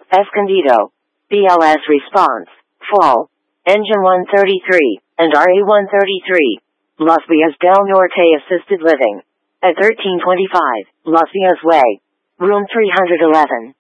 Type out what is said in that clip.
Escondido. BLS response. Fall. Engine 133, and RA-133. Los Villas del Norte Assisted Living. At 1325, Los Villas Way. Room 311.